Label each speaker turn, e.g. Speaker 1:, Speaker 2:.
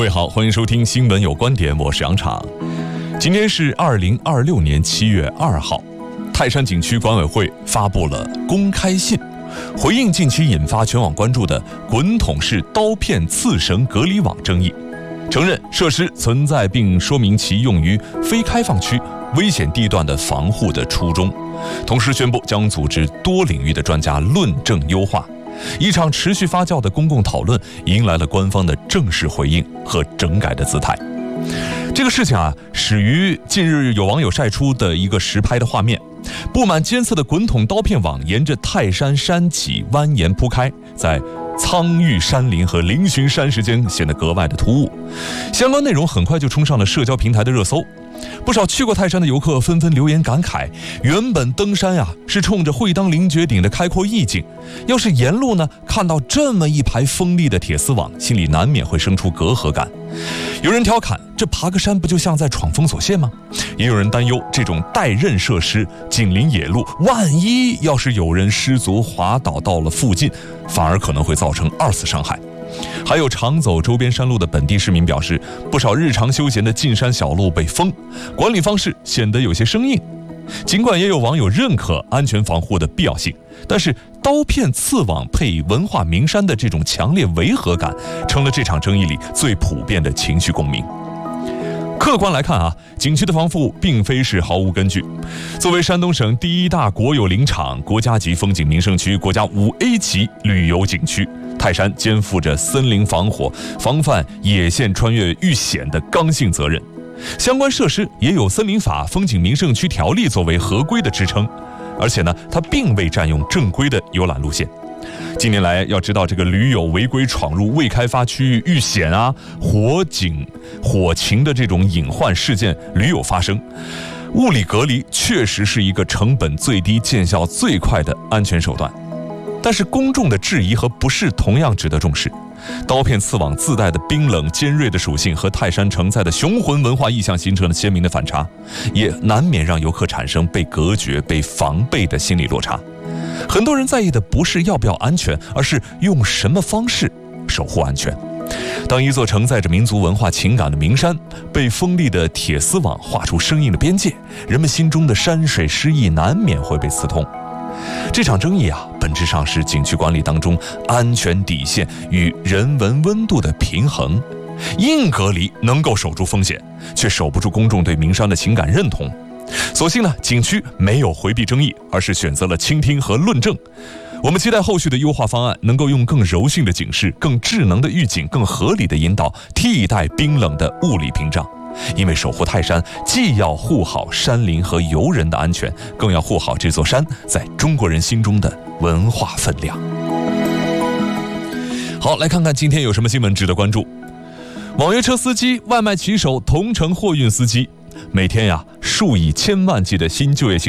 Speaker 1: 位好，欢迎收听新闻有观点，我是杨昶。今天是2026年7月2号，泰山景区管委会发布了公开信，回应近期引发全网关注的滚筒式刀片刺绳隔离网争议，承认设施存在并说明其用于非开放区危险地段的防护的初衷，同时宣布将组织多领域的专家论证优化。一场持续发酵的公共讨论迎来了官方的正式回应和整改的姿态。这个事情始于近日有网友晒出的一个实拍的画面，布满尖刺的滚筒刀片网沿着泰山山脊蜿蜒铺开，在苍郁山林和嶙峋山石间显得格外的突兀。相关内容很快就冲上了社交平台的热搜，不少去过泰山的游客纷纷留言感慨，原本登山是冲着会当凌绝顶的开阔意境，要是沿路看到这么一排锋利的铁丝网，心里难免会生出隔阂感。有人调侃，这爬个山不就像在闯封锁线吗？也有人担忧，这种带刃设施紧邻野路，万一要是有人失足滑倒到了附近，反而可能会造成2次伤害。还有常走周边山路的本地市民表示，不少日常休闲的进山小路被封，管理方式显得有些生硬。尽管也有网友认可安全防护的必要性，但是刀片刺网配文化名山的这种强烈违和感，成了这场争议里最普遍的情绪共鸣。客观来看景区的防护并非是毫无根据。作为山东省第1大国有林场、国家级风景名胜区、国家5A 级旅游景区，泰山肩负着森林防火、防范野线穿越遇险的刚性责任。相关设施也有森林法、风景名胜区条例作为合规的支撑，而且它并未占用正规的游览路线。近年来，要知道这个驴友违规闯入未开发区域遇险火情的这种隐患事件屡有发生，物理隔离确实是一个成本最低、见效最快的安全手段。但是公众的质疑和不适同样值得重视。刀片刺网自带的冰冷尖锐的属性和泰山承载的雄浑文化意象形成了鲜明的反差，也难免让游客产生被隔绝、被防备的心理落差。很多人在意的不是要不要安全，而是用什么方式守护安全。当一座承载着民族文化情感的名山被锋利的铁丝网画出生硬的边界，人们心中的山水诗意难免会被刺痛。这场争议本质上是景区管理当中安全底线与人文温度的平衡。硬隔离能够守住风险，却守不住公众对名山的情感认同。所幸景区没有回避争议，而是选择了倾听和论证。我们期待后续的优化方案能够用更柔性的警示、更智能的预警、更合理的引导替代冰冷的物理屏障。因为守护泰山既要护好山林和游人的安全，更要护好这座山在中国人心中的文化分量。好，来看看今天有什么新闻值得关注。网约车司机、外卖骑手、同城货运司机，每天数以千万计的新就业信息